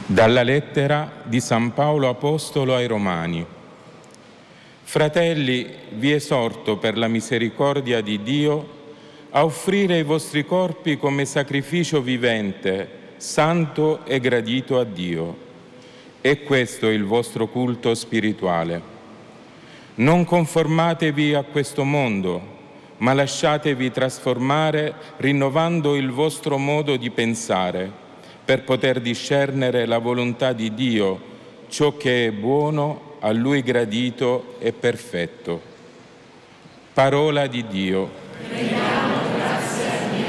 Dalla lettera di San Paolo Apostolo ai Romani. Fratelli, vi esorto per la misericordia di Dio a offrire i vostri corpi come sacrificio vivente, santo e gradito a Dio. E questo è il vostro culto spirituale. Non conformatevi a questo mondo, ma lasciatevi trasformare rinnovando il vostro modo di pensare, per poter discernere la volontà di Dio, ciò che è buono, a Lui gradito e perfetto. Parola di Dio.